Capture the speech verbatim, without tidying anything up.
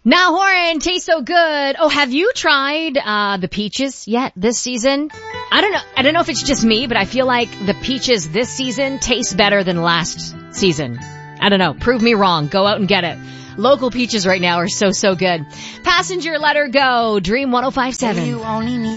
Now Horan tastes so good. Oh, have you tried uh the peaches yet this season? I don't know. I don't know if it's just me, but I feel like the peaches this season taste better than last season. I don't know. Prove me wrong. Go out and get it. Local peaches right now are so, so good. Passenger, let her go. Dream one oh five seven. You only need